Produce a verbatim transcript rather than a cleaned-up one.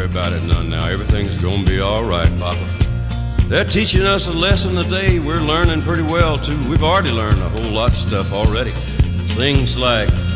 about it none now. Everything's gonna be all right, Papa. They're teaching us a lesson today we're learning pretty well, too. We've already learned a whole lot of stuff already. Things like